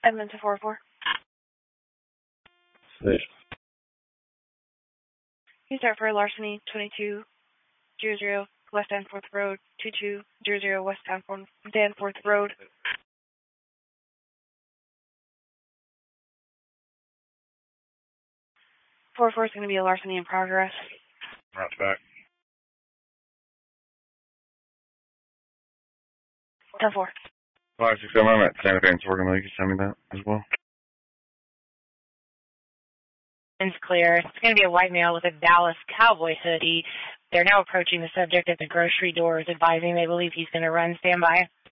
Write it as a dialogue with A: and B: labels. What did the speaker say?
A: Edmund to 404.
B: Station.
A: You start for larceny 2200 West Danforth Road, 2200 West Danforth Road. 404 is going to be a larceny in progress.
B: Right back.
A: 10-4.
B: 567, I'm at Santa Fe and Sorghum. You can send me that as well.
C: It's clear. It's going to be a white male with a Dallas Cowboy hoodie. They're now approaching the subject at the grocery doors, advising they believe he's going to run. Stand by.